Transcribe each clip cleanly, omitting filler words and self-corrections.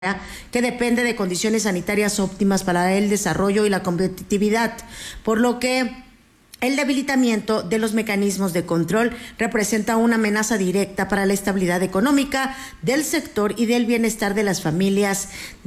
que depende de condiciones sanitarias óptimas para el desarrollo y la competitividad, por lo que el debilitamiento de los mecanismos de control representa una amenaza directa para la estabilidad económica del sector y del bienestar de las familias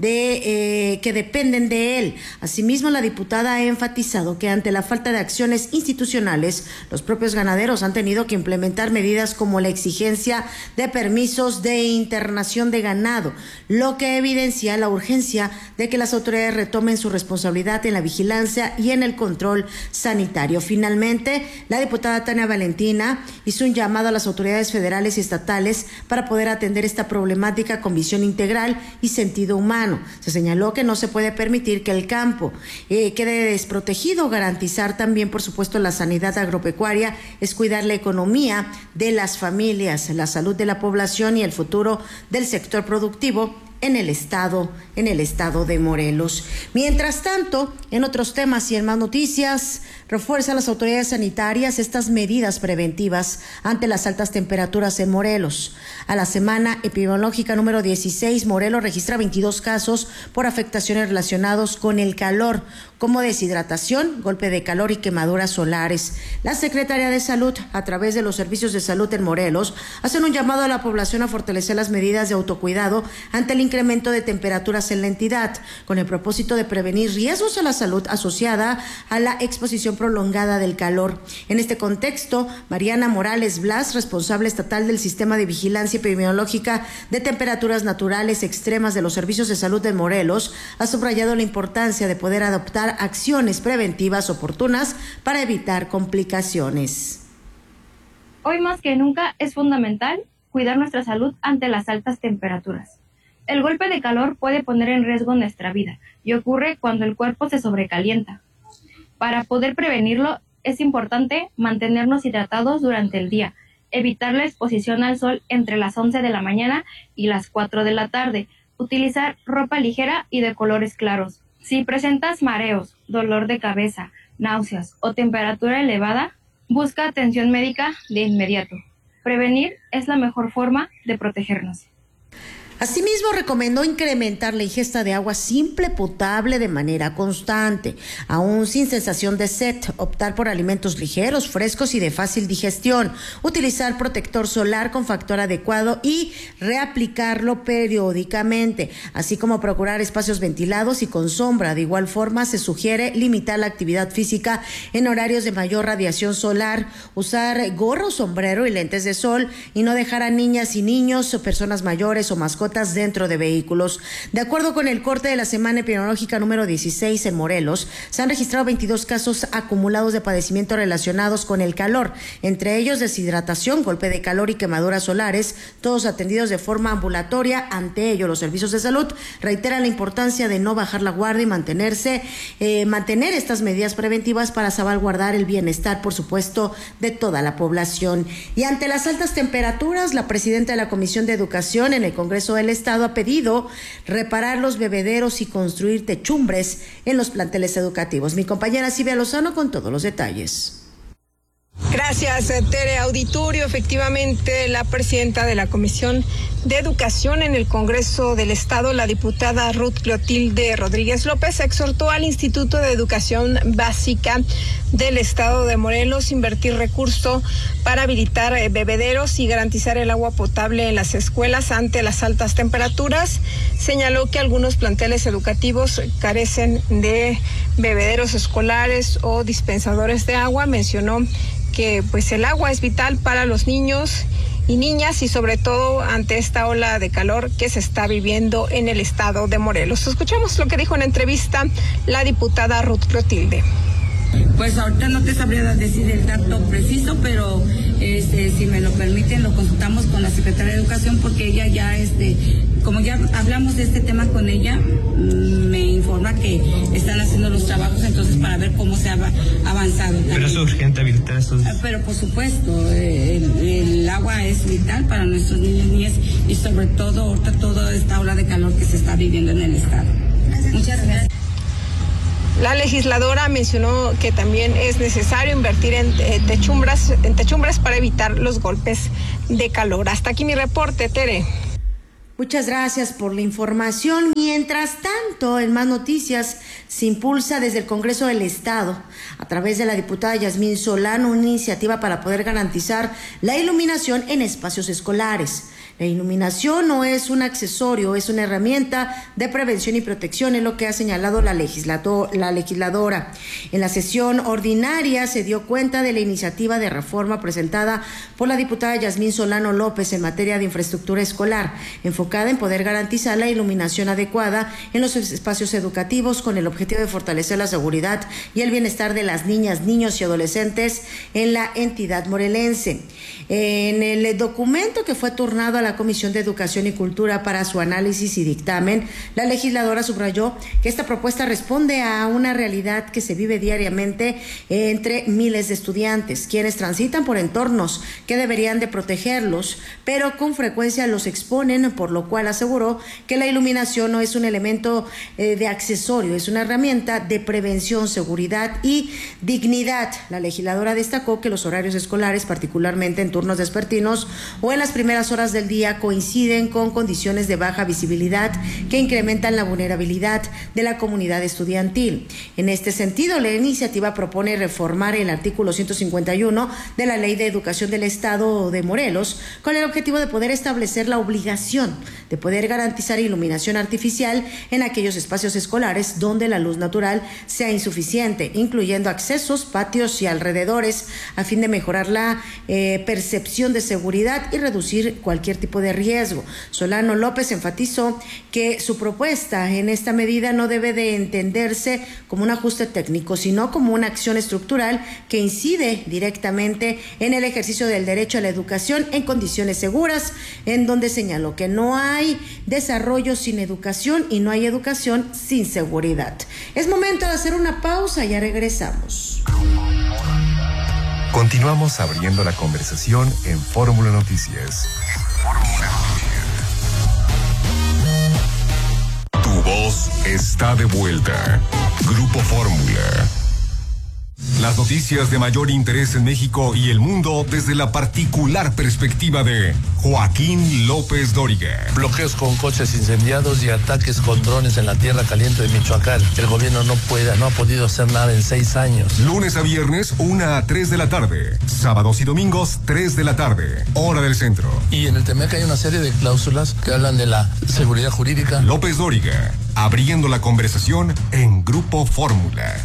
que dependen de él. Asimismo, la diputada ha enfatizado que ante la falta de acciones institucionales, los propios ganaderos han tenido que implementar medidas como la exigencia de permisos de internación de ganado, lo que evidencia la urgencia de que las autoridades retomen su responsabilidad en la vigilancia y en el control sanitario. Finalmente, la diputada Tania Valentina hizo un llamado a las autoridades federales y estatales para poder atender esta problemática con visión integral y sentido humano. Se señaló que no se puede permitir que el campo quede desprotegido. Garantizar también, por supuesto, la sanidad agropecuaria es cuidar la economía de las familias, la salud de la población y el futuro del sector productivo en el estado de Morelos. Mientras tanto, en otros temas y en más noticias, refuerzan las autoridades sanitarias estas medidas preventivas ante las altas temperaturas en Morelos. A la semana epidemiológica número 16, Morelos registra 22 casos por afectaciones relacionados con el calor, como deshidratación, golpe de calor y quemaduras solares. La Secretaría de Salud, a través de los servicios de salud en Morelos, hacen un llamado a la población a fortalecer las medidas de autocuidado ante el incremento de temperaturas en la entidad, con el propósito de prevenir riesgos a la salud asociada a la exposición prolongada del calor. En este contexto, Mariana Morales Blas, responsable estatal del Sistema de Vigilancia Epidemiológica de Temperaturas Naturales Extremas de los Servicios de Salud de Morelos, ha subrayado la importancia de poder adoptar acciones preventivas oportunas para evitar complicaciones. Hoy más que nunca es fundamental cuidar nuestra salud ante las altas temperaturas. El golpe de calor puede poner en riesgo nuestra vida y ocurre cuando el cuerpo se sobrecalienta. Para poder prevenirlo, es importante mantenernos hidratados durante el día, evitar la exposición al sol entre las 11 de la mañana y las 4 de la tarde, utilizar ropa ligera y de colores claros. Si presentas mareos, dolor de cabeza, náuseas o temperatura elevada, busca atención médica de inmediato. Prevenir es la mejor forma de protegernos. Asimismo, recomendó incrementar la ingesta de agua simple potable de manera constante, aún sin sensación de sed, optar por alimentos ligeros, frescos y de fácil digestión, utilizar protector solar con factor adecuado y reaplicarlo periódicamente, así como procurar espacios ventilados y con sombra. De igual forma, se sugiere limitar la actividad física en horarios de mayor radiación solar, usar gorro, sombrero y lentes de sol y no dejar a niñas y niños o personas mayores o mascotas dentro de vehículos. De acuerdo con el corte de la semana epidemiológica número 16 en Morelos, se han registrado 22 casos acumulados de padecimiento relacionados con el calor, entre ellos deshidratación, golpe de calor y quemaduras solares, todos atendidos de forma ambulatoria. Ante ello, los servicios de salud reiteran la importancia de no bajar la guardia y mantener estas medidas preventivas para salvaguardar el bienestar, por supuesto, de toda la población. Y ante las altas temperaturas, la presidenta de la Comisión de Educación en el Congreso del Estado ha pedido reparar los bebederos y construir techumbres en los planteles educativos. Mi compañera Silvia Lozano con todos los detalles. Gracias, Tere. Auditorio, efectivamente, la presidenta de la Comisión de Educación en el Congreso del Estado, la diputada Ruth Clotilde Rodríguez López, exhortó al Instituto de Educación Básica del Estado de Morelos invertir recursos para habilitar bebederos y garantizar el agua potable en las escuelas ante las altas temperaturas. Señaló que algunos planteles educativos carecen de bebederos escolares o dispensadores de agua. Mencionó que pues el agua es vital para los niños y niñas y sobre todo ante esta ola de calor que se está viviendo en el estado de Morelos. Escuchamos lo que dijo en entrevista la diputada Ruth Clotilde. Pues ahorita no te sabría decir el dato preciso, pero si me lo permiten lo consultamos con la secretaria de Educación porque ella ya como ya hablamos de este tema con ella, me informa que están haciendo los trabajos, entonces para ver cómo se ha avanzado también. Pero es urgente habilitar estos. Pero por supuesto, el agua es vital para nuestros niños y niñas y sobre todo ahorita toda esta ola de calor que se está viviendo en el estado. Muchas gracias. La legisladora mencionó que también es necesario invertir en techumbres para evitar los golpes de calor. Hasta aquí mi reporte, Tere. Muchas gracias por la información. Mientras tanto, en más noticias, se impulsa desde el Congreso del Estado, a través de la diputada Yasmín Solano, una iniciativa para poder garantizar la iluminación en espacios escolares. La iluminación no es un accesorio, es una herramienta de prevención y protección, es lo que ha señalado la legisladora. En la sesión ordinaria se dio cuenta de la iniciativa de reforma presentada por la diputada Yasmín Solano López en materia de infraestructura escolar, enfocada en poder garantizar la iluminación adecuada en los espacios educativos con el objetivo de fortalecer la seguridad y el bienestar de las niñas, niños y adolescentes en la entidad morelense. En el documento que fue turnado a la Comisión de Educación y Cultura para su análisis y dictamen, la legisladora subrayó que esta propuesta responde a una realidad que se vive diariamente entre miles de estudiantes, quienes transitan por entornos que deberían de protegerlos, pero con frecuencia los exponen, por lo cual aseguró que la iluminación no es un elemento de accesorio, es una herramienta de prevención, seguridad y dignidad. La legisladora destacó que los horarios escolares, particularmente en turnos vespertinos o en las primeras horas del día, coinciden con condiciones de baja visibilidad que incrementan la vulnerabilidad de la comunidad estudiantil. En este sentido, la iniciativa propone reformar el artículo 151 de la Ley de Educación del Estado de Morelos con el objetivo de poder establecer la obligación de poder garantizar iluminación artificial en aquellos espacios escolares donde la luz natural sea insuficiente, incluyendo accesos, patios y alrededores, a fin de mejorar la percepción de seguridad y reducir cualquier tipo de riesgo. Solano López enfatizó que su propuesta en esta medida no debe de entenderse como un ajuste técnico, sino como una acción estructural que incide directamente en el ejercicio del derecho a la educación en condiciones seguras, en donde señaló que no hay desarrollo sin educación y no hay educación sin seguridad. Es momento de hacer una pausa, ya regresamos. Continuamos abriendo la conversación en Fórmula Noticias. Tu voz está de vuelta. Grupo Fórmula. Las noticias de mayor interés en México y el mundo desde la particular perspectiva de Joaquín López Dóriga. Bloqueos con coches incendiados y ataques con drones en la tierra caliente de Michoacán. El gobierno no ha podido hacer nada en 6 años. Lunes a viernes, 1 a 3 de la tarde. Sábados y domingos, 3 de la tarde. Hora del centro. Y en el TEMEC hay una serie de cláusulas que hablan de la seguridad jurídica. López Dóriga, abriendo la conversación en Grupo Fórmula.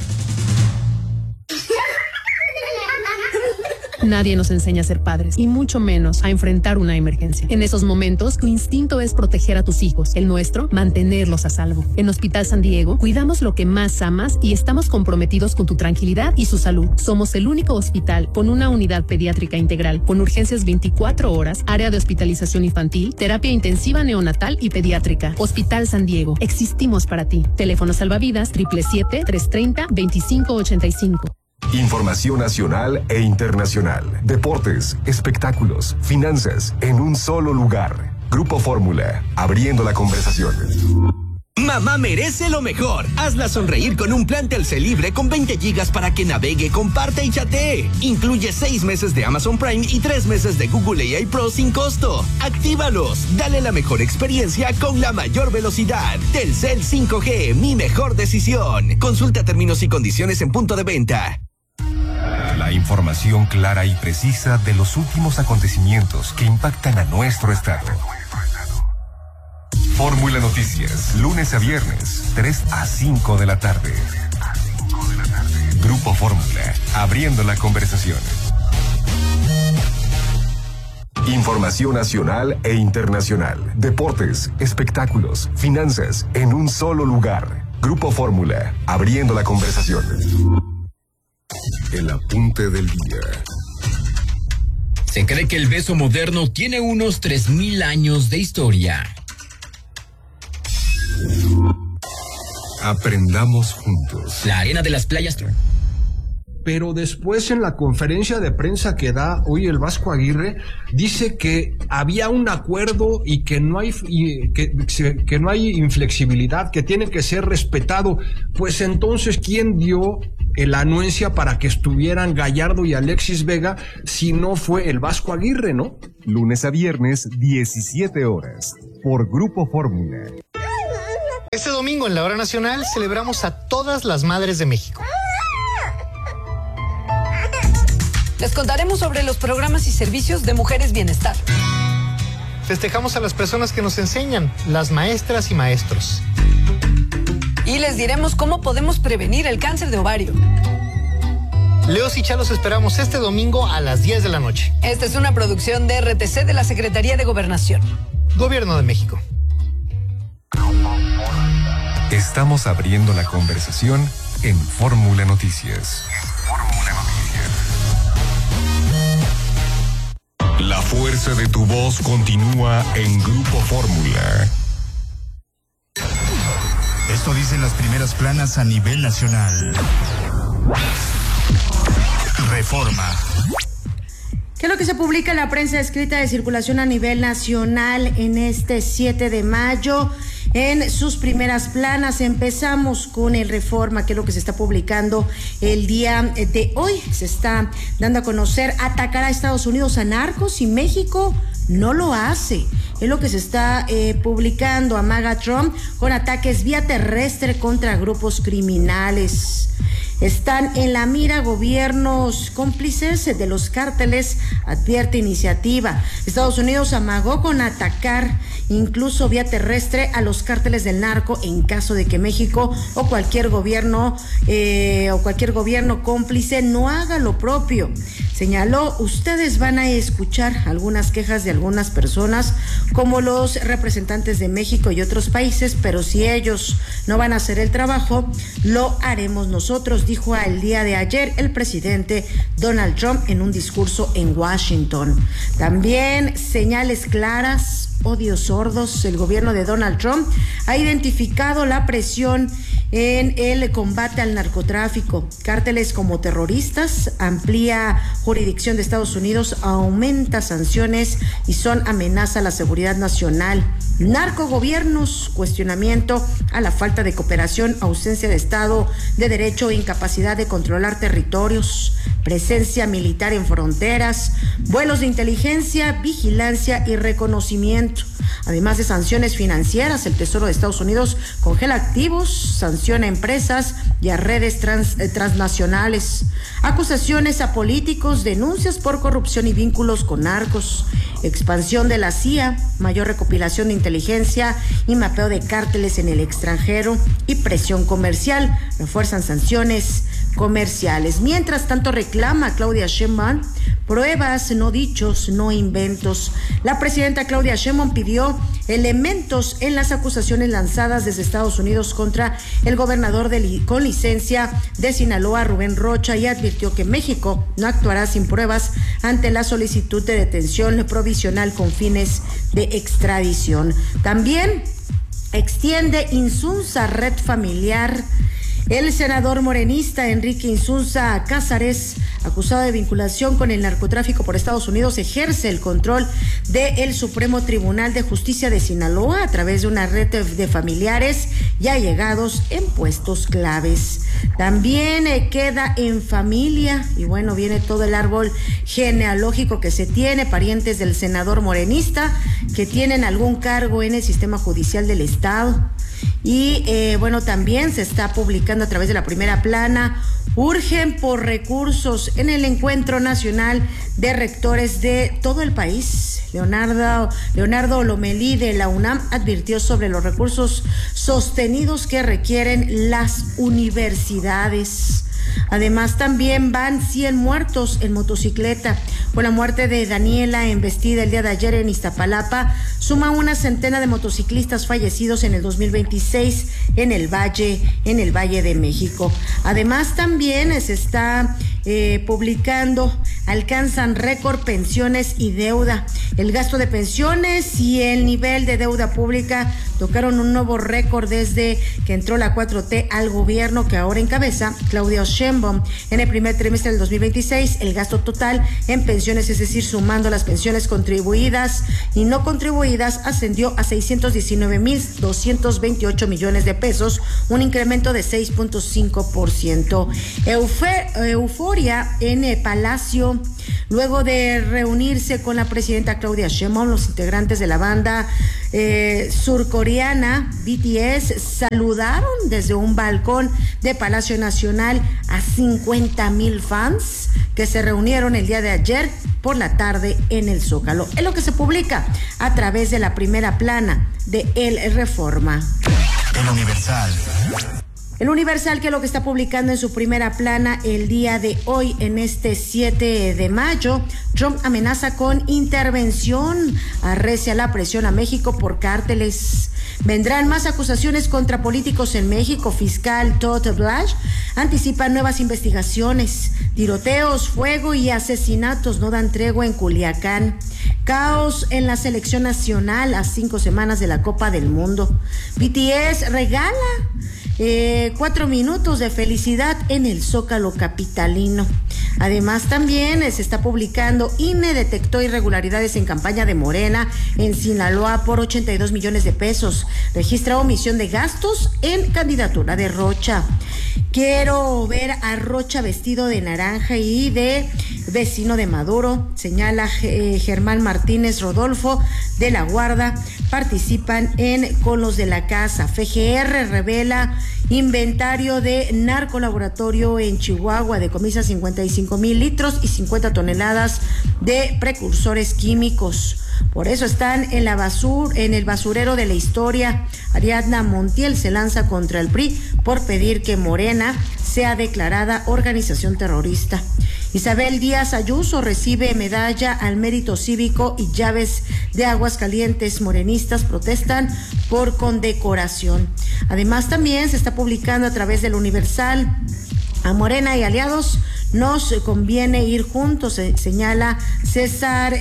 Nadie nos enseña a ser padres, y mucho menos a enfrentar una emergencia. En esos momentos, tu instinto es proteger a tus hijos, el nuestro, mantenerlos a salvo. En Hospital San Diego, cuidamos lo que más amas y estamos comprometidos con tu tranquilidad y su salud. Somos el único hospital con una unidad pediátrica integral, con urgencias 24 horas, área de hospitalización infantil, terapia intensiva neonatal y pediátrica. Hospital San Diego, existimos para ti. Teléfono salvavidas 777-330-2585. Información nacional e internacional. Deportes, espectáculos, finanzas, en un solo lugar. Grupo Fórmula, abriendo la conversación. Mamá merece lo mejor. Hazla sonreír con un plan Telcel libre con 20 gigas para que navegue, comparte y chatee. Incluye 6 meses de Amazon Prime y 3 meses de Google AI Pro sin costo. Actívalos. Dale la mejor experiencia con la mayor velocidad. Telcel 5G, mi mejor decisión. Consulta términos y condiciones en punto de venta. La información clara y precisa de los últimos acontecimientos que impactan a nuestro estado. Fórmula Noticias, lunes a viernes, 3 a 5 de la tarde. Grupo Fórmula, abriendo la conversación. Información nacional e internacional. Deportes, espectáculos, finanzas, en un solo lugar. Grupo Fórmula, abriendo la conversación. El apunte del día. Se cree que el beso moderno tiene unos 3,000 años de historia. Aprendamos juntos. La arena de las playas. Pero después, en la conferencia de prensa que da hoy el Vasco Aguirre, dice que había un acuerdo y que no hay que no hay inflexibilidad, que tiene que ser respetado. Pues entonces, ¿quién dio la anuencia para que estuvieran Gallardo y Alexis Vega si no fue el Vasco Aguirre, no? Lunes a viernes, 17 horas. por Grupo Fórmula. Este domingo en la Hora Nacional celebramos a todas las madres de México. Les contaremos sobre los programas y servicios de Mujeres Bienestar. Festejamos a las personas que nos enseñan, las maestras y maestros. Y les diremos cómo podemos prevenir el cáncer de ovario. Leos y Chalos esperamos este domingo a las 10 de la noche. Esta es una producción de RTC de la Secretaría de Gobernación. Gobierno de México. Estamos abriendo la conversación en Fórmula Noticias. La fuerza de tu voz continúa en Grupo Fórmula. Esto dicen las primeras planas a nivel nacional. Reforma. ¿Qué es lo que se publica en la prensa escrita de circulación a nivel nacional en este 7 de mayo? En sus primeras planas empezamos con el Reforma, que es lo que se está publicando el día de hoy. Se está dando a conocer: atacar a Estados Unidos a narcos y México no lo hace. Es lo que se está publicando. Amaga Trump con ataques vía terrestre contra grupos criminales. Están en la mira gobiernos cómplices de los cárteles, advierte iniciativa. Estados Unidos amagó con atacar incluso vía terrestre a los cárteles del narco en caso de que México o cualquier gobierno cómplice no haga lo propio. Señaló: ustedes van a escuchar algunas quejas de algunas personas, como los representantes de México y otros países, pero si ellos no van a hacer el trabajo, lo haremos nosotros, dijo el día de ayer el presidente Donald Trump en un discurso en Washington. También señales claras, odios sordos. El gobierno de Donald Trump ha identificado la presión en el combate al narcotráfico, cárteles como terroristas, amplía jurisdicción de Estados Unidos, aumenta sanciones y son amenaza a la seguridad nacional. Narcogobiernos, cuestionamiento a la falta de cooperación, ausencia de Estado de Derecho, incapacidad de controlar territorios, presencia militar en fronteras, vuelos de inteligencia, vigilancia y reconocimiento. Además de sanciones financieras, el Tesoro de Estados Unidos congela activos, sanciona a empresas y a redes transnacionales. Acusaciones a políticos, denuncias por corrupción y vínculos con narcos. Expansión de la CIA, mayor recopilación de inteligencia y mapeo de cárteles en el extranjero y presión comercial. Refuerzan sanciones comerciales. Mientras tanto, reclama Claudia Sheinbaum pruebas, no dichos, no inventos. La presidenta Claudia Sheinbaum pidió elementos en las acusaciones lanzadas desde Estados Unidos contra el gobernador con licencia de Sinaloa, Rubén Rocha, y advirtió que México no actuará sin pruebas ante la solicitud de detención provisional con fines de extradición. También extiende Insunza red familiar. El senador morenista Enrique Insunza Cázares, acusado de vinculación con el narcotráfico por Estados Unidos, ejerce el control del Supremo Tribunal de Justicia de Sinaloa a través de una red de familiares y allegados en puestos claves. También queda en familia, y bueno, viene todo el árbol genealógico que se tiene, parientes del senador morenista que tienen algún cargo en el sistema judicial del Estado. Y bueno, también se está publicando a través de la primera plana: urgen por recursos en el Encuentro Nacional de Rectores de todo el país. Leonardo Lomelí de la UNAM advirtió sobre los recursos sostenidos que requieren las universidades. Además, también van 100 muertos en motocicleta. Con la muerte de Daniela embestida el día de ayer en Iztapalapa, suma una centena de motociclistas fallecidos en el 2026 en el Valle de México. Además, también se está publicando: alcanzan récord pensiones y deuda. El gasto de pensiones y el nivel de deuda pública tocaron un nuevo récord desde que entró la 4T al gobierno, que ahora encabeza Claudia Sheinbaum. En el primer trimestre del 2026, el gasto total en pensiones, es decir, sumando las pensiones contribuidas y no contribuidas, ascendió a 619.228 millones de pesos, un incremento de 6.5%. Euforia en el Palacio. Luego de reunirse con la presidenta Claudia Sheinbaum, los integrantes de la banda surcoreana BTS saludaron desde un balcón de Palacio Nacional a 50,000 fans que se reunieron el día de ayer por la tarde en el Zócalo. Es lo que se publica a través de la primera plana de El Reforma. El Universal. El Universal, que es lo que está publicando en su primera plana el día de hoy, en este 7 de mayo, Trump amenaza con intervención, arrecia la presión a México por cárteles. Vendrán más acusaciones contra políticos en México. Fiscal Todd Blanche anticipa nuevas investigaciones. Tiroteos, fuego y asesinatos no dan tregua en Culiacán. Caos en la selección nacional a 5 semanas de la Copa del Mundo. BTS regala 4 minutos de felicidad en el Zócalo capitalino. Además, también se está publicando: INE detectó irregularidades en campaña de Morena en Sinaloa por 82 millones de pesos. Registra omisión de gastos en candidatura de Rocha. Quiero ver a Rocha vestido de naranja y de vecino de Maduro, señala Germán Martínez Rodolfo de la Guarda. Participan en Con los de la Casa. FGR revela inventario de narcolaboratorio en Chihuahua, decomisa 55,000 litros y 50 toneladas de precursores químicos. Por eso están en el basurero de la historia. Ariadna Montiel se lanza contra el PRI por pedir que Morena sea declarada organización terrorista. Isabel Díaz Ayuso recibe medalla al mérito cívico y llaves de Aguascalientes. Morenistas protestan por condecoración. Además, también se está publicando a través del Universal: a Morena y aliados nos conviene ir juntos, señala César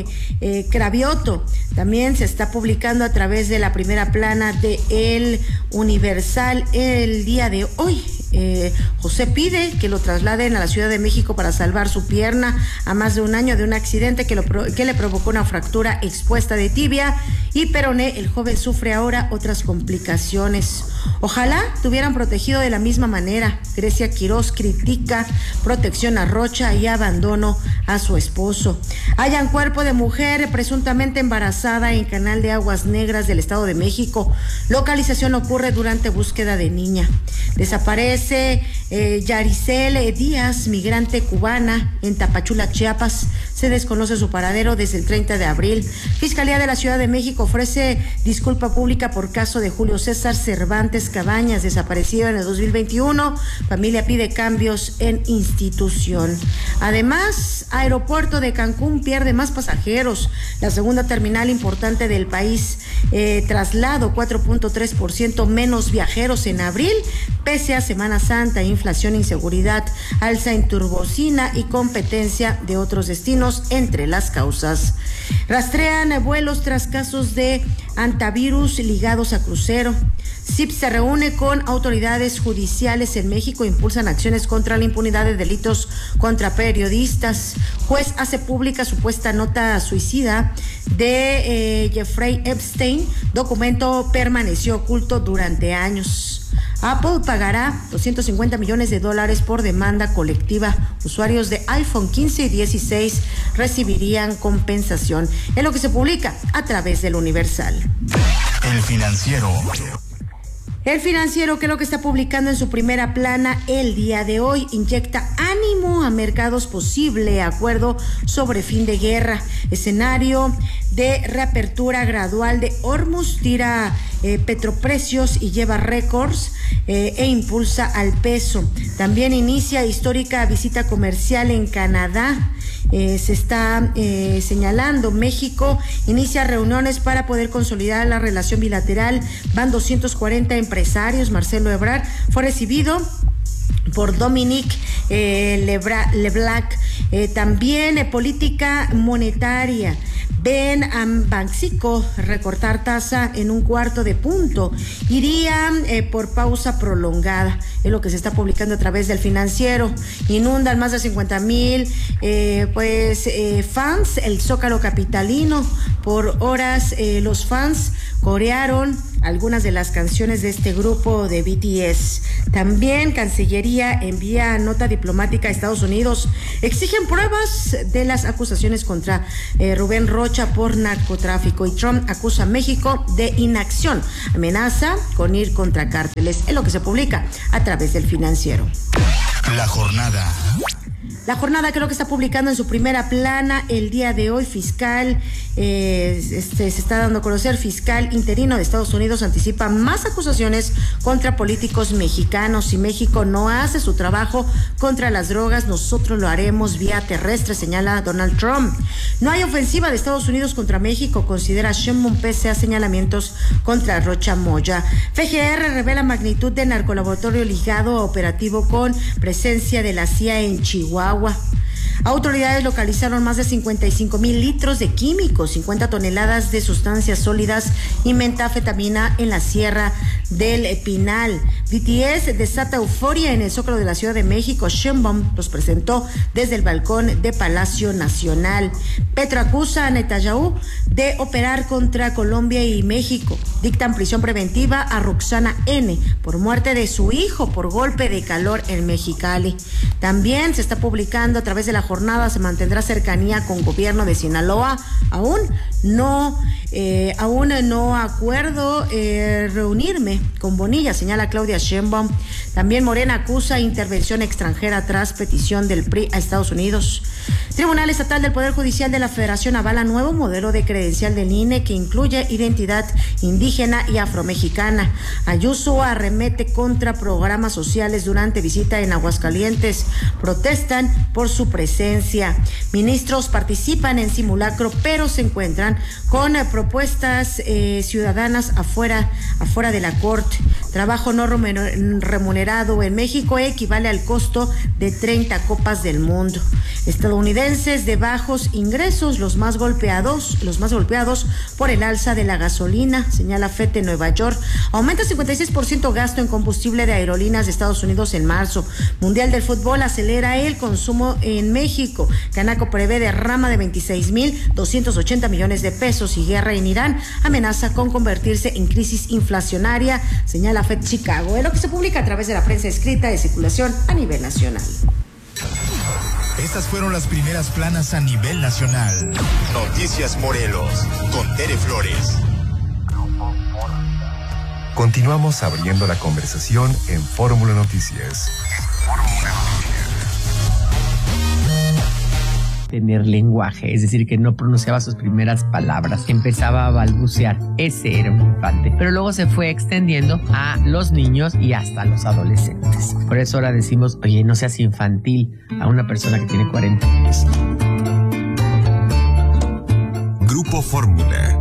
Cravioto. También se está publicando a través de la primera plana de El Universal el día de hoy. José pide que lo trasladen a la Ciudad de México para salvar su pierna a más de un año de un accidente que le provocó una fractura expuesta de tibia y peroné. El joven sufre ahora otras complicaciones. Ojalá te hubieran protegido de la misma manera. Grecia Quirós critica protección a Rocha y abandono a su esposo. Hallan cuerpo de mujer presuntamente embarazada en Canal de Aguas Negras del Estado de México. Localización ocurre durante búsqueda de niña. Desaparece Yaricel Díaz, migrante cubana, en Tapachula, Chiapas. Se desconoce su paradero desde el 30 de abril. Fiscalía de la Ciudad de México ofrece disculpa pública por caso de Julio César Cervantes Cabañas, desaparecido en el 2021. Familia pide cambios en institución. Además, Aeropuerto de Cancún pierde más pasajeros. La segunda terminal importante del país, traslado 4.3% menos viajeros en abril, pese a Semana Santa, inflación, inseguridad, alza en turbocina y competencia de otros destinos entre las causas. Rastrean vuelos tras casos de antivirus ligados a crucero. CIP se reúne con autoridades judiciales en México, impulsan acciones contra la impunidad de delitos contra periodistas. Juez hace pública supuesta nota suicida de Jeffrey Epstein. Documento permaneció oculto durante años. Apple pagará $250 millones por demanda colectiva. Usuarios de iPhone 15 y 16 recibirían compensación. Es lo que se publica a través del Universal. El Financiero. El Financiero, que es lo que está publicando en su primera plana el día de hoy, inyecta ánimo a mercados, posible acuerdo sobre fin de guerra. Escenario de reapertura gradual de Hormuz tira petroprecios y lleva récords e impulsa al peso. También inicia histórica visita comercial en Canadá. Se está señalando, México inicia reuniones para poder consolidar la relación bilateral. Van 240 empresarios. Marcelo Ebrard fue recibido por Dominique Leblanc. También política monetaria. Ven a Banxico recortar tasa en 1/4 punto. Irían por pausa prolongada. Es lo que se está publicando a través del Financiero. Inundan más de 50,000 fans el Zócalo capitalino. Por horas los fans corearon algunas de las canciones de este grupo de BTS. También Cancillería envía nota diplomática a Estados Unidos. Exigen pruebas de las acusaciones contra Rubén Rocha por narcotráfico, y Trump acusa a México de inacción. Amenaza con ir contra cárteles. Es lo que se publica a través del Financiero. La jornada. La jornada creo que está publicando en su primera plana el día de hoy. Fiscal, se está dando a conocer, fiscal interino de Estados Unidos anticipa más acusaciones contra políticos mexicanos. Si México no hace su trabajo contra las drogas, nosotros lo haremos vía terrestre, señala Donald Trump. No hay ofensiva de Estados Unidos contra México, considera Sheinbaum pese a señalamientos contra Rocha Moya. FGR revela magnitud de narcolaboratorio ligado a operativo con presencia de la CIA en Chihuahua. Autoridades localizaron más de 55,000 litros de químicos, 50 toneladas de sustancias sólidas y metanfetamina en la Sierra del Pinal. BTS desata euforia en el Zócalo de la Ciudad de México. Sheinbaum los presentó desde el balcón de Palacio Nacional. Petro acusa a Netanyahu de operar contra Colombia y México. Dictan prisión preventiva a Roxana N. por muerte de su hijo por golpe de calor en Mexicali. También se está publicando a través de la jornada, se mantendrá cercanía con gobierno de Sinaloa. Aún no acuerdo reunirme con Bonilla, señala Claudia Sheinbaum. También Morena acusa intervención extranjera tras petición del PRI a Estados Unidos. Tribunal Estatal del Poder Judicial de la Federación avala nuevo modelo de credencial del INE que incluye identidad indígena y afromexicana. Ayuso arremete contra programas sociales durante visita en Aguascalientes. Protestan por su presencia. Ministros participan en simulacro, pero se encuentran con propuestas ciudadanas afuera de la Corte. Trabajo no remunerado en México equivale al costo de 30 Copas del Mundo. Estadounidenses de bajos ingresos, los más golpeados por el alza de la gasolina, señala FED en Nueva York. Aumenta 56% gasto en combustible de aerolíneas de Estados Unidos en marzo. Mundial del Fútbol acelera el consumo en México. Canaco prevé derrama de 26,280 millones de pesos, y guerra en Irán amenaza con convertirse en crisis inflacionaria, señala FED Chicago. Es lo que se publica a través de la prensa escrita de circulación a nivel nacional. Estas fueron las primeras planas a nivel nacional. Noticias Morelos, con Tere Flores. Continuamos abriendo la conversación en Fórmula Noticias. Tener lenguaje, es decir, que no pronunciaba sus primeras palabras, empezaba a balbucear. Ese era un infante, pero luego se fue extendiendo a los niños y hasta a los adolescentes. Por eso ahora decimos, oye, no seas infantil a una persona que tiene 40 años. Grupo Fórmula.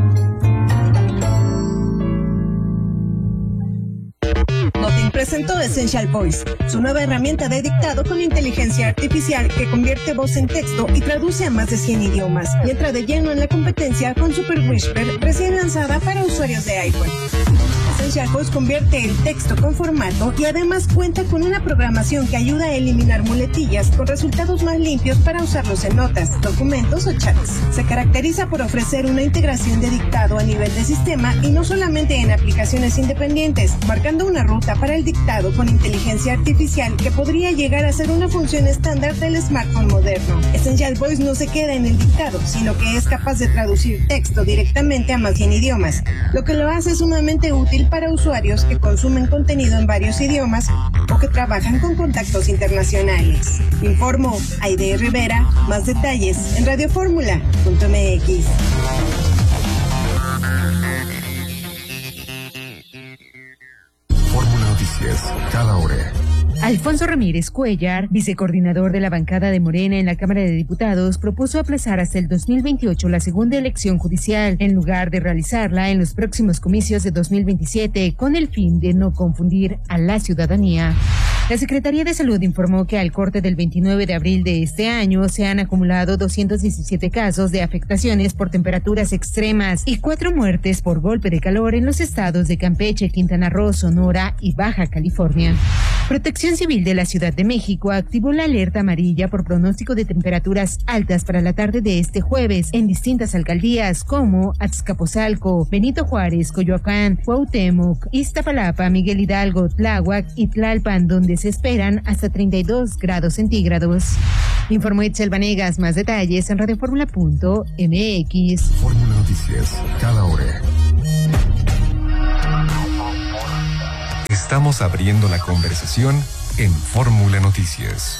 Notin presentó Essential Voice, su nueva herramienta de dictado con inteligencia artificial que convierte voz en texto y traduce a más de 100 idiomas. Y entra de lleno en la competencia con Super Whisper, recién lanzada para usuarios de iPhone. Essential Voice convierte el texto con formato y además cuenta con una programación que ayuda a eliminar muletillas con resultados más limpios para usarlos en notas, documentos o chats. Se caracteriza por ofrecer una integración de dictado a nivel de sistema y no solamente en aplicaciones independientes, marcando una ruta para el dictado con inteligencia artificial que podría llegar a ser una función estándar del smartphone moderno. Essential Voice no se queda en el dictado, sino que es capaz de traducir texto directamente a más de 100 idiomas, lo que lo hace sumamente útil para usuarios que consumen contenido en varios idiomas o que trabajan con contactos internacionales. Informó Aide Rivera. Más detalles en radioformula.mx. Fórmula Noticias, cada hora. Alfonso Ramírez Cuellar, vicecoordinador de la bancada de Morena en la Cámara de Diputados, propuso aplazar hasta el 2028 la segunda elección judicial, en lugar de realizarla en los próximos comicios de 2027, con el fin de no confundir a la ciudadanía. La Secretaría de Salud informó que al corte del 29 de abril de este año se han acumulado 217 casos de afectaciones por temperaturas extremas y 4 muertes por golpe de calor en los estados de Campeche, Quintana Roo, Sonora y Baja California. Protección Civil de la Ciudad de México activó la alerta amarilla por pronóstico de temperaturas altas para la tarde de este jueves en distintas alcaldías como Azcapotzalco, Benito Juárez, Coyoacán, Cuauhtémoc, Iztapalapa, Miguel Hidalgo, Tláhuac y Tlalpan, donde se esperan hasta 32 grados centígrados. Informó Itzel Vanegas. Más detalles en radioformula.mx. Fórmula Noticias, cada hora. Estamos abriendo la conversación en Fórmula Noticias.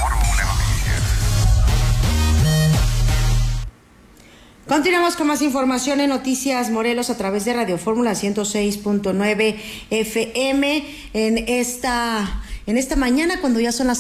Continuamos con más información en Noticias Morelos a través de Radio Fórmula 106.9 FM en esta mañana, cuando ya son las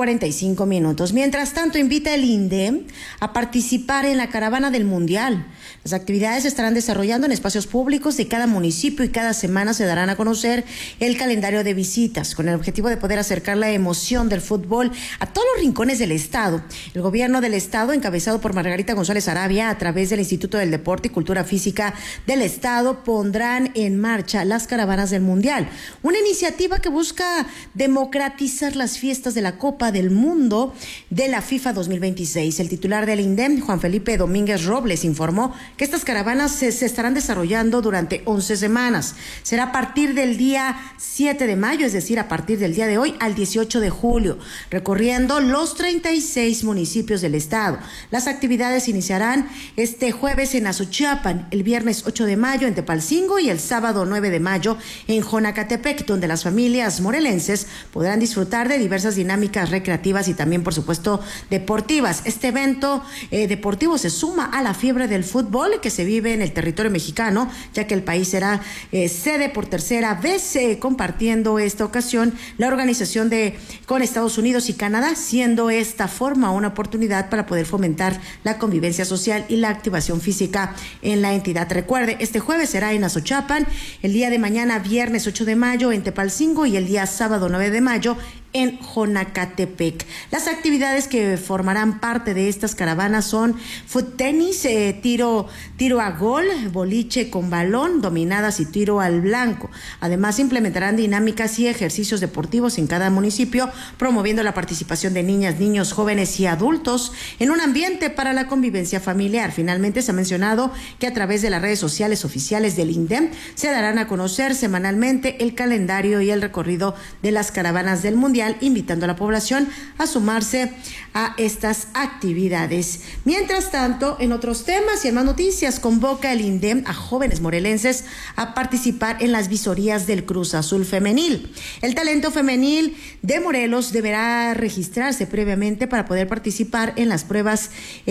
6:45. Mientras tanto, invita el INDEM a participar en la Caravana del Mundial. Las actividades se estarán desarrollando en espacios públicos de cada municipio y cada semana se darán a conocer el calendario de visitas, con el objetivo de poder acercar la emoción del fútbol a todos los rincones del estado. El gobierno del estado, encabezado por Margarita González Arabia, a través del Instituto del Deporte y Cultura Física del estado, pondrán en marcha las Caravanas del Mundial, una iniciativa que busca democratizar las fiestas de la Copa del Mundo de la FIFA 2026. El titular del INDEM, Juan Felipe Domínguez Robles, informó que estas caravanas se estarán desarrollando durante 11 semanas. Será a partir del día 7 de mayo, es decir, a partir del día de hoy al 18 de julio, recorriendo los 36 municipios del estado. Las actividades iniciarán este jueves en Azochiapan, el viernes 8 de mayo en Tepalcingo y el sábado 9 de mayo en Jonacatepec, donde las familias morelenses podrán disfrutar de diversas dinámicas recreativas y también, por supuesto, deportivas. Este evento deportivo se suma a la fiebre del fútbol que se vive en el territorio mexicano, ya que el país será sede por tercera vez, compartiendo esta ocasión la organización con Estados Unidos y Canadá, siendo esta forma una oportunidad para poder fomentar la convivencia social y la activación física en la entidad. Recuerde, este jueves será en Azochiapan, el día de mañana viernes 8 de mayo en Tepalcingo y el día sábado 9 de mayo en Jonacatepec. Las actividades que formarán parte de estas caravanas son foot tenis, tiro a gol, boliche con balón, dominadas y tiro al blanco. Además, implementarán dinámicas y ejercicios deportivos en cada municipio, promoviendo la participación de niñas, niños, jóvenes y adultos en un ambiente para la convivencia familiar. Finalmente, se ha mencionado que a través de las redes sociales oficiales del INDEM se darán a conocer semanalmente el calendario y el recorrido de las caravanas del Mundial, invitando a la población a sumarse a estas actividades. Mientras tanto, en otros temas y en más noticias, convoca el INDEM a jóvenes morelenses a participar en las visorías del Cruz Azul femenil. El talento femenil de Morelos deberá registrarse previamente para poder participar en las pruebas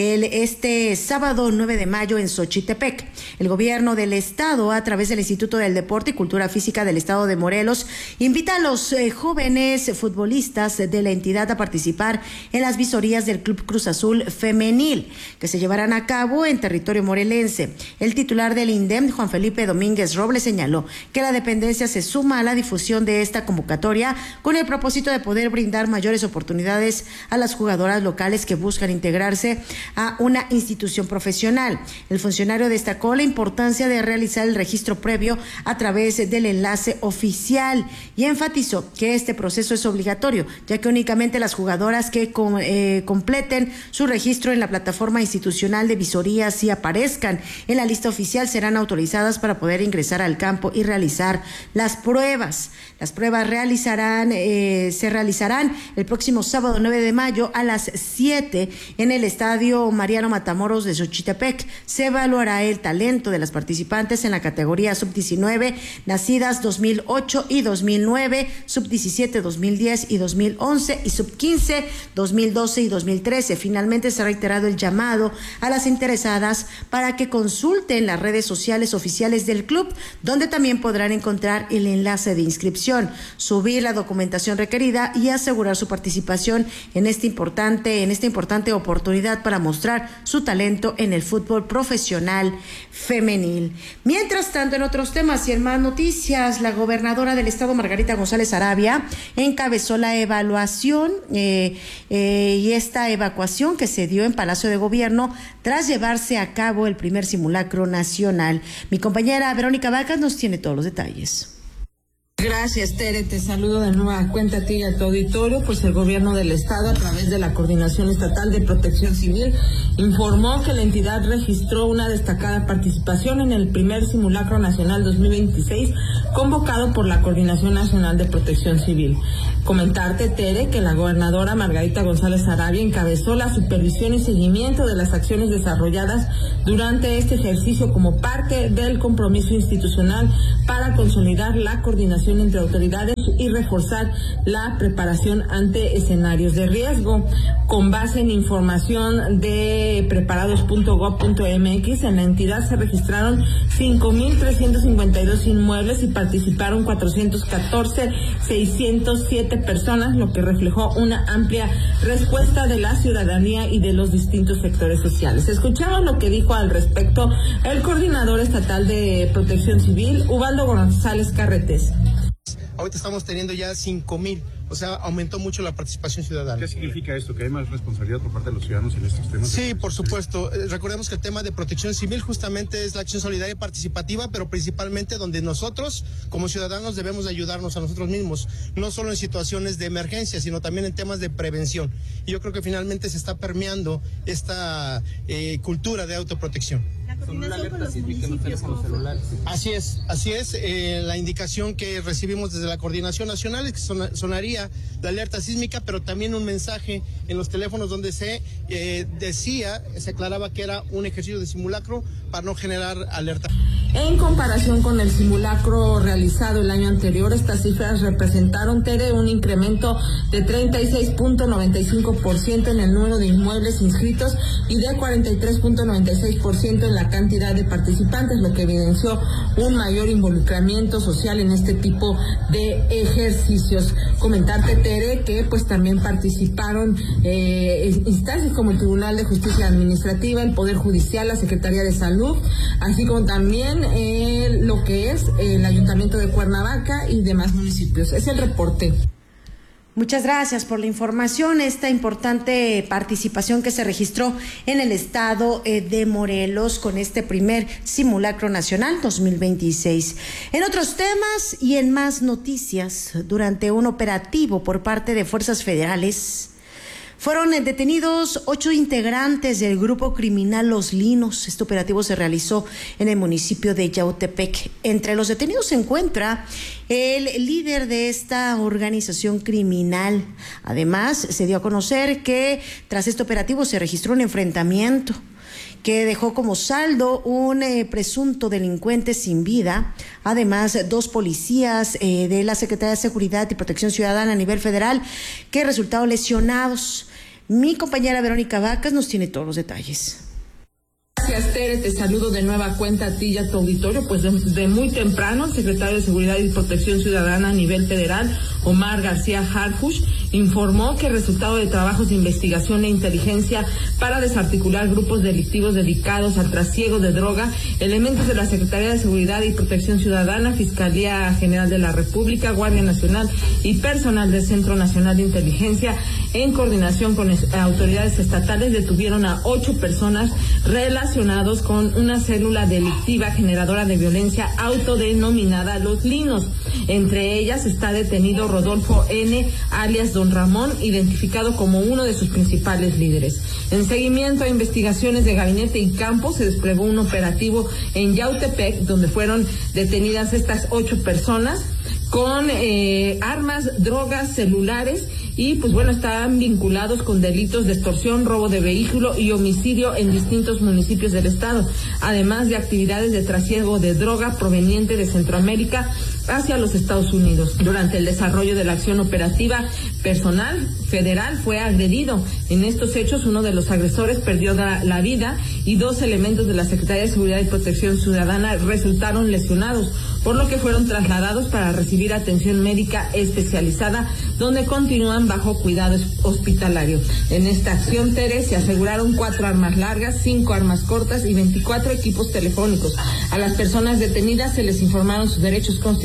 este sábado 9 de mayo en Xochitepec. El gobierno del estado, a través del Instituto del Deporte y Cultura Física del estado de Morelos, invita a los jóvenes futbolistas de la entidad a participar en las visorías del Club Cruz Azul femenil, que se llevarán a cabo en territorio morelense. El titular del INDEM, Juan Felipe Domínguez Robles, señaló que la dependencia se suma a la difusión de esta convocatoria con el propósito de poder brindar mayores oportunidades a las jugadoras locales que buscan integrarse a una institución profesional. El funcionario destacó la importancia de realizar el registro previo a través del enlace oficial y enfatizó que este proceso es obligatorio, ya que únicamente las jugadoras que completen su registro en la plataforma institucional de visorías y aparezcan en la lista oficial serán autorizadas para poder ingresar al campo y realizar las pruebas. Las pruebas se realizarán el próximo sábado 9 de mayo a las 7 en el Estadio Mariano Matamoros de Xochitepec. Se evaluará el talento de las participantes en la categoría sub-19, nacidas 2008 y 2009, sub-17, 2010 y 2011 y sub-15, 2012 y 2013. Finalmente, se ha reiterado el llamado a las interesadas para que consulten las redes sociales oficiales del club, donde también podrán encontrar el enlace de inscripción, subir la documentación requerida y asegurar su participación en esta importante oportunidad para mostrar su talento en el fútbol profesional femenil. Mientras tanto, en otros temas y en más noticias, la gobernadora del estado, Margarita González Arabia, encabezó la evaluación y esta evacuación que se dio en Palacio de Gobierno tras llevarse a cabo el primer simulacro nacional. Mi compañera Verónica Vacas nos tiene todos los detalles. Gracias, Tere. Te saludo de nueva cuenta a ti y a tu auditorio. Pues el gobierno del estado, a través de la Coordinación Estatal de Protección Civil, informó que la entidad registró una destacada participación en el primer simulacro nacional 2026 convocado por la Coordinación Nacional de Protección Civil. Comentarte, Tere, que la gobernadora Margarita González Sarabia encabezó la supervisión y seguimiento de las acciones desarrolladas durante este ejercicio como parte del compromiso institucional para consolidar la coordinación entre autoridades y reforzar la preparación ante escenarios de riesgo. Con base en información de preparados.gov.mx, en la entidad se registraron 5.352 inmuebles y participaron 414,607 personas, lo que reflejó una amplia respuesta de la ciudadanía y de los distintos sectores sociales. Escuchamos lo que dijo al respecto el coordinador estatal de Protección Civil, Ubaldo González Carretes. Ahorita estamos teniendo ya 5,000, o sea, aumentó mucho la participación ciudadana. ¿Qué significa esto? ¿Que hay más responsabilidad por parte de los ciudadanos en estos temas? Sí, por supuesto. Recordemos que el tema de protección civil justamente es la acción solidaria y participativa, pero principalmente donde nosotros, como ciudadanos, debemos de ayudarnos a nosotros mismos, no solo en situaciones de emergencia, sino también en temas de prevención. Y yo creo que finalmente se está permeando esta cultura de autoprotección. Con una alerta sísmica en los teléfonos celulares. Así es. La indicación que recibimos desde la Coordinación Nacional es que sonaría la alerta sísmica, pero también un mensaje en los teléfonos donde se aclaraba que era un ejercicio de simulacro para no generar alerta. En comparación con el simulacro realizado el año anterior, estas cifras representaron, Tere, un incremento de 36.95% en el número de inmuebles inscritos y de 43.96% en la cantidad de participantes, lo que evidenció un mayor involucramiento social en este tipo de ejercicios. Comentarte, Tere, que pues también participaron instancias como el Tribunal de Justicia Administrativa, el Poder Judicial, la Secretaría de Salud, así como también lo que es el Ayuntamiento de Cuernavaca y demás municipios. Es el reporte. Muchas gracias por la información, esta importante participación que se registró en el estado de Morelos con este primer simulacro nacional 2026. En otros temas y en más noticias, durante un operativo por parte de fuerzas federales, fueron detenidos 8 integrantes del grupo criminal Los Linos. Este operativo se realizó en el municipio de Yautepec. Entre los detenidos se encuentra el líder de esta organización criminal. Además, se dio a conocer que tras este operativo se registró un enfrentamiento que dejó como saldo un presunto delincuente sin vida, además 2 policías de la Secretaría de Seguridad y Protección Ciudadana a nivel federal que resultaron lesionados. Mi compañera Verónica Vacas nos tiene todos los detalles. Gracias, Tere. Te saludo de nueva cuenta a ti y a tu auditorio. Pues de muy temprano, el secretario de Seguridad y Protección Ciudadana a nivel federal, Omar García Harfuch, informó que resultado de trabajos de investigación e inteligencia para desarticular grupos delictivos dedicados al trasiego de droga, elementos de la Secretaría de Seguridad y Protección Ciudadana, Fiscalía General de la República, Guardia Nacional y personal del Centro Nacional de Inteligencia, en coordinación con autoridades estatales, detuvieron a 8 personas relacionados con una célula delictiva generadora de violencia autodenominada Los Linos. Entre ellas está detenido Rodolfo N., alias Don Ramón, identificado como uno de sus principales líderes. En seguimiento a investigaciones de gabinete y campo, se desplegó un operativo en Yautepec, donde fueron detenidas estas 8 personas con armas, drogas, celulares y pues bueno, estaban vinculados con delitos de extorsión, robo de vehículo y homicidio en distintos municipios del estado, además de actividades de trasiego de droga proveniente de Centroamérica hacia los Estados Unidos. Durante el desarrollo de la acción operativa, personal federal fue agredido. En estos hechos, uno de los agresores perdió la vida y 2 elementos de la Secretaría de Seguridad y Protección Ciudadana resultaron lesionados, por lo que fueron trasladados para recibir atención médica especializada, donde continúan bajo cuidado hospitalario. En esta acción, Tere, se aseguraron 4 armas largas, 5 armas cortas y 24 equipos telefónicos. A las personas detenidas se les informaron sus derechos constitucionales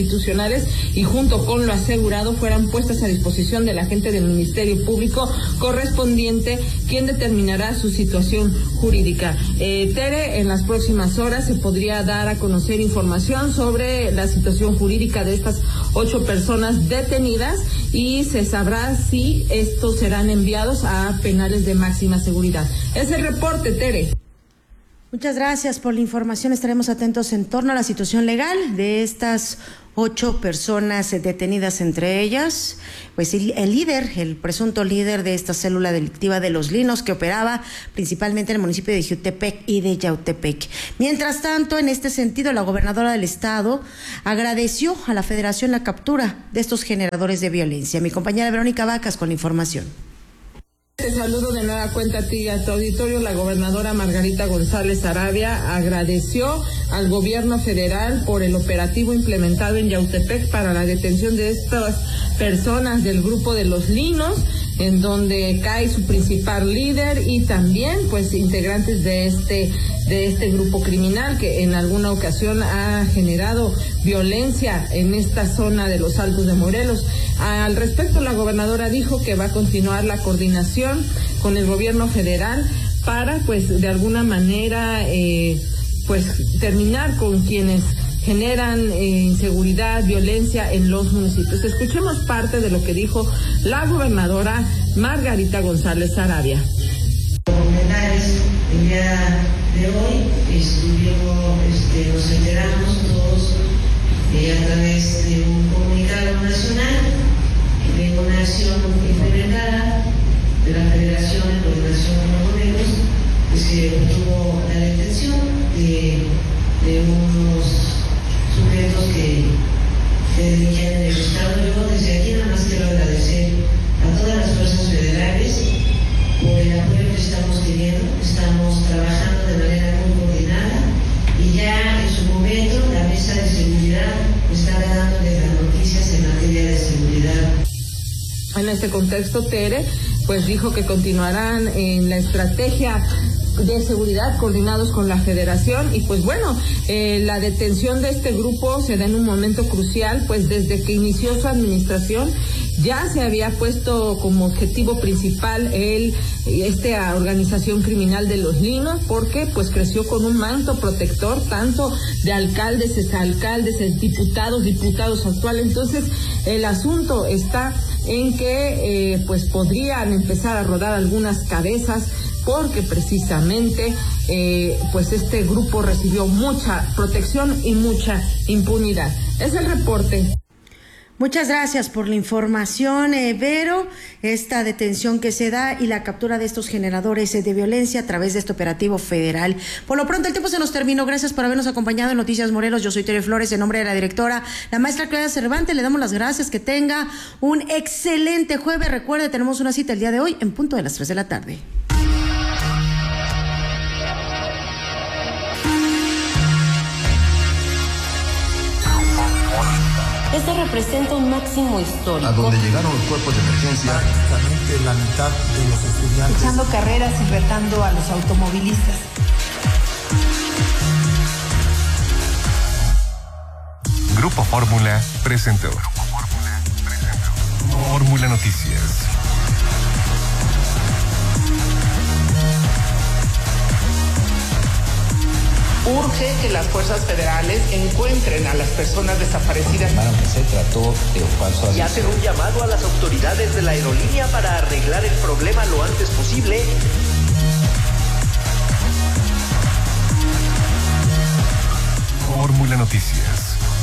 institucionales y junto con lo asegurado fueran puestas a disposición del agente del Ministerio Público correspondiente, quien determinará su situación jurídica. Tere, en las próximas horas se podría dar a conocer información sobre la situación jurídica de estas 8 personas detenidas y se sabrá si estos serán enviados a penales de máxima seguridad. Es el reporte, Tere. Muchas gracias por la información. Estaremos atentos en torno a la situación legal de estas 8 personas detenidas, entre ellas, pues el presunto líder de esta célula delictiva de Los Linos, que operaba principalmente en el municipio de Jiutepec y de Yautepec. Mientras tanto, en este sentido, la gobernadora del estado agradeció a la Federación la captura de estos generadores de violencia. Mi compañera Verónica Vacas con la información. Te saludo de nueva cuenta a ti y a tu auditorio. La gobernadora Margarita González Arabia agradeció al gobierno federal por el operativo implementado en Yautepec para la detención de estas personas del grupo de Los Linos, en donde cae su principal líder y también pues integrantes de este grupo criminal que en alguna ocasión ha generado violencia en esta zona de los Altos de Morelos. Al respecto, la gobernadora dijo que va a continuar la coordinación con el gobierno federal para pues de alguna manera pues terminar con quienes generan inseguridad, violencia en los municipios. Escuchemos parte de lo que dijo la gobernadora Margarita González Arabia. El día de hoy nos enteramos todos a través de un comunicado nacional de una acción implementada de la Federación de Coordinación con Morelos, que se tuvo la detención de unos sujetos que delinquían en el Estado. Yo desde aquí nada más quiero agradecer a todas las fuerzas federales por el apoyo que estamos teniendo. Estamos trabajando de manera muy coordinada y ya en su momento la mesa de seguridad está dándoles las noticias en materia de seguridad. En este contexto, Tere pues dijo que continuarán en la estrategia de seguridad coordinados con la Federación y pues bueno, la detención de este grupo se da en un momento crucial, pues desde que inició su administración ya se había puesto como objetivo principal esta organización criminal de Los Linos, porque pues creció con un manto protector tanto de alcaldes, exalcaldes, diputados actuales. Entonces el asunto está en que pues podrían empezar a rodar algunas cabezas, porque precisamente pues este grupo recibió mucha protección y mucha impunidad. Es el reporte. Muchas gracias por la información, Vero. Esta detención que se da y la captura de estos generadores de violencia a través de este operativo federal. Por lo pronto, el tiempo se nos terminó. Gracias por habernos acompañado en Noticias Morelos. Yo soy Tere Flores, en nombre de la directora, la maestra Claudia Cervantes. Le damos las gracias. Que tenga un excelente jueves. Recuerde, tenemos una cita el día de hoy en punto de las 3 de la tarde. Esto representa un máximo histórico. A donde llegaron los cuerpos de emergencia. Prácticamente la mitad de los estudiantes. Echando carreras y retando a los automovilistas. Grupo Fórmula presentó Fórmula Noticias. Urge que las fuerzas federales encuentren a las personas desaparecidas. Se trató de un falso aviso. Y hacen un llamado a las autoridades de la aerolínea para arreglar el problema lo antes posible. Fórmula Noticias.